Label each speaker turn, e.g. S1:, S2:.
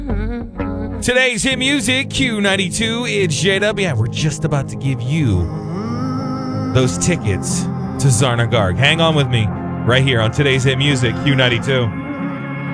S1: Today's hit music, Q92, it's JW. Yeah, we're just about to give you those tickets to Zarna Garg. Hang on with me right here on today's hit music, Q92.